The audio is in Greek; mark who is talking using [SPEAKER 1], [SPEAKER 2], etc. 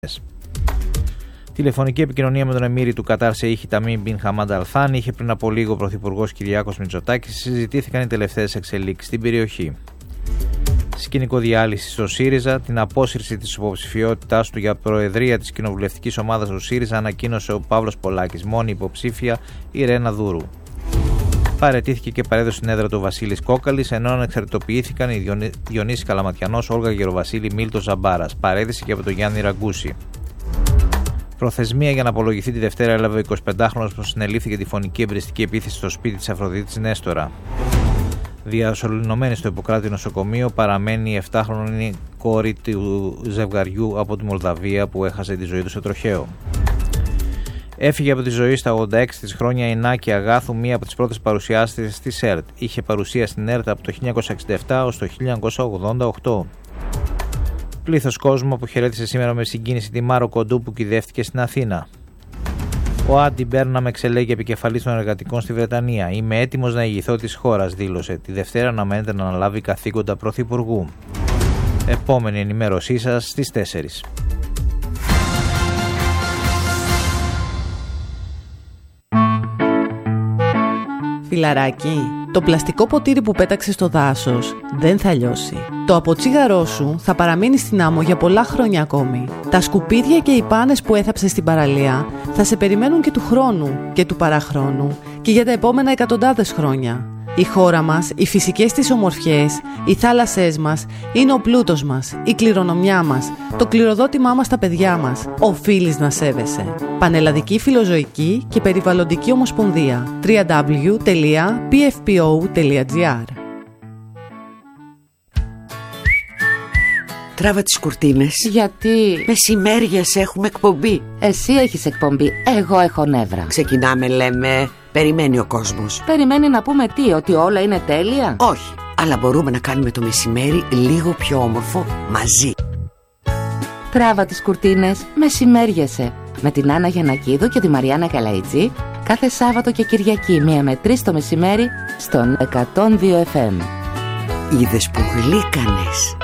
[SPEAKER 1] Τηλεφωνική επικοινωνία με τον Εμμύρη του Κατάρ Σεΐχ Ταμίμ Μπιν Χαμάντα Αλ Θάνι. Είχε πριν από λίγο ο Πρωθυπουργός Κυριάκος Μητσοτάκης. Συζητήθηκαν οι τελευταίες εξελίξεις στην περιοχή. Σκηνικό διάλυση στο ΣΥΡΙΖΑ. Την απόσυρση της υποψηφιότητάς του για προεδρία της κοινοβουλευτικής ομάδας του ΣΥΡΙΖΑ ανακοίνωσε ο Παύλος Πολάκης. Μόνη υποψήφια η Ρένα Δούρου. Παραιτήθηκε και παρέδωσε την έδρα του Βασίλης Κόκαλης, ενώ ανεξαρτητοποιήθηκαν οι Διονύσης Καλαματιανός, Όλγα Γεροβασίλη, Μίλτος Ζαμπάρας. Παρέδεσε και από τον Γιάννη Ραγκούση. Προθεσμία για να απολογηθεί τη Δευτέρα έλαβε ο 25χρονος που συνελήφθηκε τη φωνική εμπριστική επίθεση στο σπίτι της Αφροδίτης Νέστορα. Διασωληνωμένη στο Ιπποκράτη νοσοκομείο παραμένει η 7χρονη κόρη του ζευγαριού από τη Μολδαβία που έχασε τη ζωή του στο τροχαίο. Έφυγε από τη ζωή στα 86 της χρόνια η Νάκη Αγάθου, μία από τις πρώτες παρουσιάστες της ΕΡΤ. Είχε παρουσία στην ΕΡΤ από το 1967 ως το 1988. Πλήθος κόσμου που χαιρέτησε σήμερα με συγκίνηση τη Μάρο Κοντού που κυδεύτηκε στην Αθήνα. Ο Άντι Μπέρναμ εξελέγει επικεφαλής των εργατικών στη Βρετανία. Είμαι έτοιμος να ηγηθώ της χώρας, δήλωσε. Τη Δευτέρα αναμένεται να αναλάβει καθήκοντα πρωθυπουργού. Επόμενη ενημέρωσή σας στις 4.
[SPEAKER 2] Φιλαράκι, το πλαστικό ποτήρι που πέταξες στο δάσος δεν θα λιώσει. Το αποτσίγαρό σου θα παραμείνει στην άμμο για πολλά χρόνια ακόμη. Τα σκουπίδια και οι πάνες που έθαψες στην παραλία θα σε περιμένουν και του χρόνου και του παραχρόνου και για τα επόμενα εκατοντάδες χρόνια. Η χώρα μας, οι φυσικές της ομορφιές, οι θάλασσές μας είναι ο πλούτος μας, η κληρονομιά μας, το κληροδότημά μας στα παιδιά μας. Οφείλεις να σέβεσαι. Πανελλαδική Φιλοζωική και Περιβαλλοντική Ομοσπονδία. www.pfpo.gr.
[SPEAKER 3] Τράβα τις κουρτίνες.
[SPEAKER 4] Γιατί?
[SPEAKER 3] Μεσημέριας έχουμε εκπομπή.
[SPEAKER 4] Εσύ έχεις εκπομπή, εγώ έχω νεύρα.
[SPEAKER 3] Ξεκινάμε, λέμε. Περιμένει ο κόσμος.
[SPEAKER 4] Περιμένει να πούμε τι, ότι όλα είναι τέλεια?
[SPEAKER 3] Όχι, αλλά μπορούμε να κάνουμε το μεσημέρι λίγο πιο όμορφο μαζί.
[SPEAKER 4] Τράβα τις κουρτίνες, μεσημέριασε. Με την Άννα Γιαννακίδου και τη Μαριάννα Καλαϊτζή κάθε Σάββατο και Κυριακή 1 με 3 το μεσημέρι στον 102 FM.
[SPEAKER 3] Είδες που γλύκανες.